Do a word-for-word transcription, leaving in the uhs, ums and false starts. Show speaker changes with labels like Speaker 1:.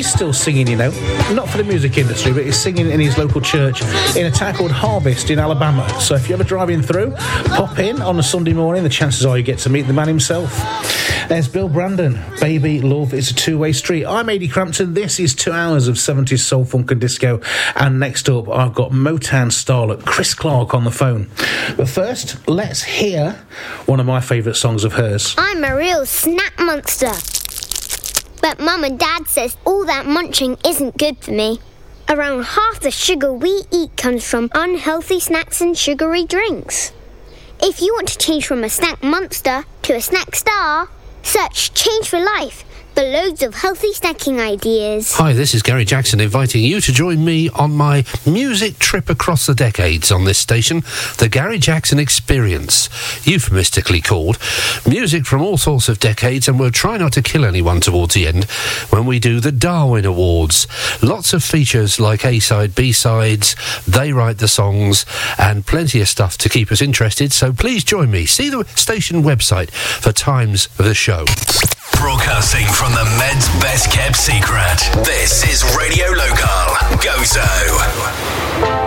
Speaker 1: he's still singing, you know, not for the music industry, but he's singing in his local church in a town called Harvest in Alabama. So if you're ever driving through, pop in on a Sunday morning. The chances are you get to meet the man himself. There's Bill Brandon. Baby, love is a two-way street. I'm Adi Crampton. This is two hours of seventies soul, funk and disco. And next up, I've got Motown starlet Chris Clark on the phone. But first, let's hear one of my favourite songs of hers.
Speaker 2: I'm a real snack monster. But Mum and Dad says all that munching isn't good for me. Around half the sugar we eat comes from unhealthy snacks and sugary drinks. If you want to change from a snack monster to a snack star, search Change for Life for loads of healthy snacking ideas.
Speaker 3: Hi, this is Gary Jackson inviting you to join me on my music trip across the decades on this station, the Gary Jackson Experience, euphemistically called. Music from all sorts of decades, and we'll try not to kill anyone towards the end when we do the Darwin Awards. Lots of features like A-side, B-sides, they write the songs, and plenty of stuff to keep us interested, so please join me. See the station website for times of the show.
Speaker 4: Broadcasting from the Med's best kept secret. This is Radio Local. Gozo.